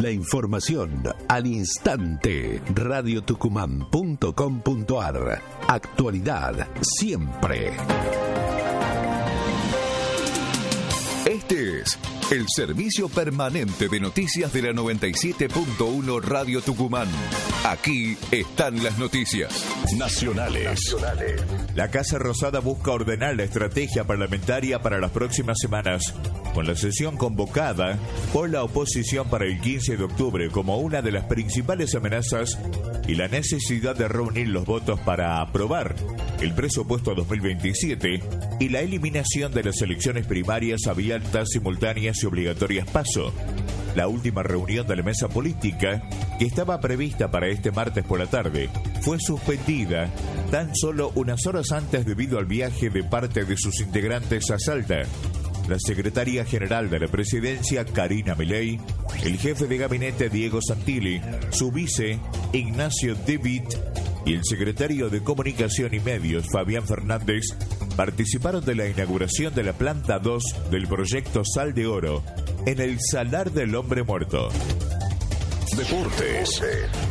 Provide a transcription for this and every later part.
La información al instante. radiotucumán.com.ar. Actualidad siempre. Este es el servicio permanente de noticias de la 97.1 Radio Tucumán. Aquí están las noticias nacionales. La Casa Rosada busca ordenar la estrategia parlamentaria para las próximas semanas, con la sesión convocada por la oposición para el 15 de octubre como una de las principales amenazas y la necesidad de reunir los votos para aprobar el presupuesto 2027 y la eliminación de las elecciones primarias abiertas, simultáneas y obligatorias PASO. La última reunión de la mesa política, que estaba prevista para este martes por la tarde, fue suspendida tan solo unas horas antes debido al viaje de parte de sus integrantes a Salta. La secretaria general de la presidencia, Karina Milei, el jefe de gabinete, Diego Santilli, su vice, Ignacio David, y el secretario de Comunicación y Medios, Fabián Fernández, participaron de la inauguración de la planta 2 del proyecto Sal de Oro en el Salar del Hombre Muerto. Deportes.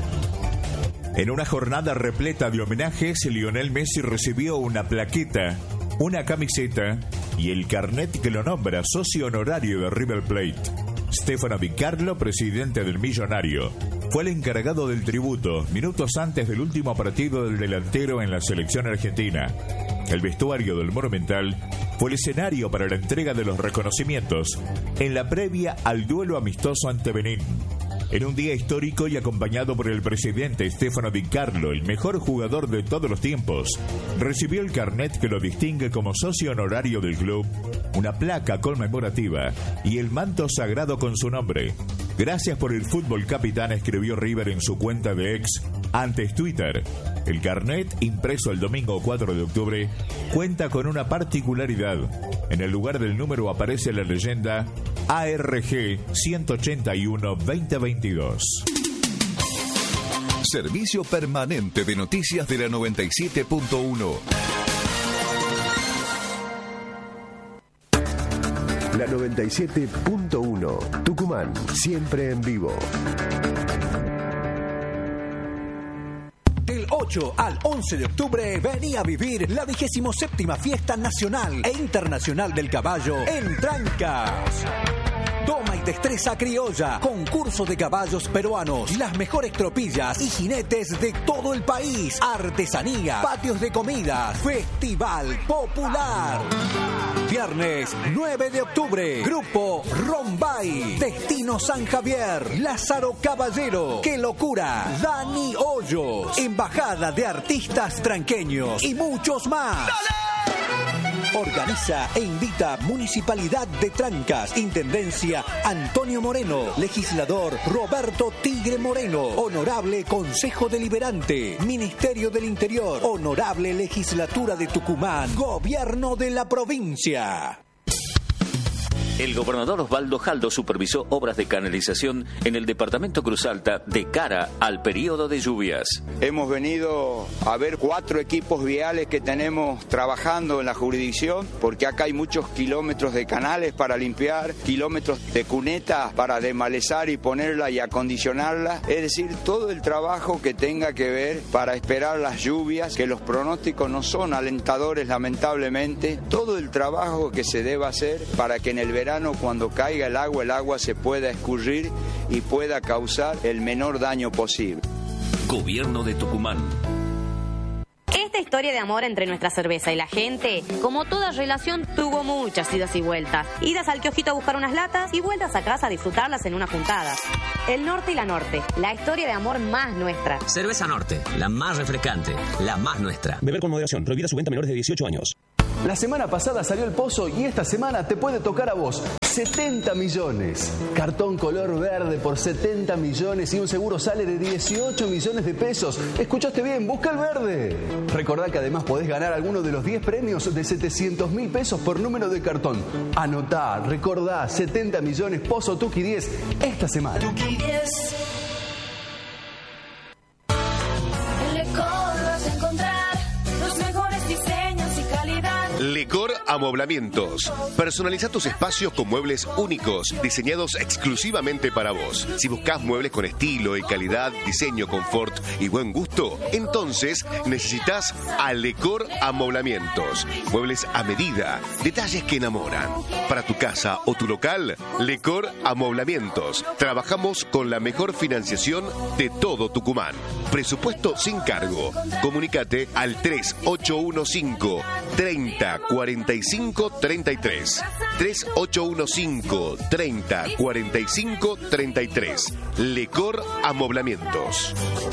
En una jornada repleta de homenajes, Lionel Messi recibió una plaqueta, una camiseta y el carnet que lo nombra socio honorario de River Plate. Stefano Di Carlo, presidente del Millonario, fue el encargado del tributo minutos antes del último partido del delantero en la selección argentina. El vestuario del Monumental fue el escenario para la entrega de los reconocimientos en la previa al duelo amistoso ante Benín. En un día histórico y acompañado por el presidente Stefano Di Carlo, el mejor jugador de todos los tiempos, recibió el carnet que lo distingue como socio honorario del club, una placa conmemorativa y el manto sagrado con su nombre. Gracias por el fútbol, capitán, escribió River en su cuenta de ex, antes Twitter. El carnet, impreso el domingo 4 de octubre, cuenta con una particularidad. En el lugar del número aparece la leyenda ARG 181-2022. Servicio permanente de noticias de la 97.1. La 97.1. Tucumán, siempre en vivo. Del 8 al 11 de octubre, vení a vivir la 27ª Fiesta Nacional e Internacional del Caballo en Trancas. Doma y destreza criolla, concurso de caballos peruanos, las mejores tropillas y jinetes de todo el país, artesanía, patios de comidas, festival popular. Viernes 9 de octubre, Grupo Rombay, Destino San Javier, Lázaro Caballero, Qué Locura, Dani Hoyos, Embajada de Artistas Tranqueños y muchos más. Organiza e invita Municipalidad de Trancas, Intendencia Antonio Moreno, Legislador Roberto Tigre Moreno, Honorable Consejo Deliberante, Ministerio del Interior, Honorable Legislatura de Tucumán, Gobierno de la Provincia. El gobernador Osvaldo Jaldo supervisó obras de canalización en el departamento Cruz Alta de cara al periodo de lluvias. Hemos venido a ver 4 equipos viales que tenemos trabajando en la jurisdicción, porque acá hay muchos kilómetros de canales para limpiar, kilómetros de cunetas para desmalezar y ponerla y acondicionarla. Es decir, todo el trabajo que tenga que ver para esperar las lluvias, que los pronósticos no son alentadores lamentablemente. Todo el trabajo que se deba hacer para que en el verano, cuando caiga el agua se pueda escurrir y pueda causar el menor daño posible. Gobierno de Tucumán. Esta historia de amor entre nuestra cerveza y la gente, como toda relación, tuvo muchas idas y vueltas. Idas al kiosquito a buscar unas latas y vueltas a casa a disfrutarlas en una juntada. El Norte y la Norte, la historia de amor más nuestra. Cerveza Norte, la más refrescante, la más nuestra. Beber con moderación, prohibida su venta a menores de 18 años. La semana pasada salió el pozo y esta semana te puede tocar a vos. 70 millones. Cartón color verde por 70 millones y un seguro sale de 18 millones de pesos. ¿Escuchaste bien? Busca el verde. Recordá que además podés ganar alguno de los 10 premios de 700.000 pesos por número de cartón. Anotá, recordá, 70 millones, Pozo Tuki 10 esta semana. Tuki 10. En Lecor vas a encontrar los mejores diseños y calidad. Lecor Amoblamientos. Personaliza tus espacios con muebles únicos, diseñados exclusivamente para vos. Si buscas muebles con estilo y calidad, diseño, confort y buen gusto, entonces necesitas a Lecor Amoblamientos. Muebles a medida, detalles que enamoran. Para tu casa o tu local, Lecor Amoblamientos. Trabajamos con la mejor financiación de todo Tucumán. Presupuesto sin cargo. Comunícate al 3815 30 45 33. 3815 30 45 33. Lecor Amoblamientos.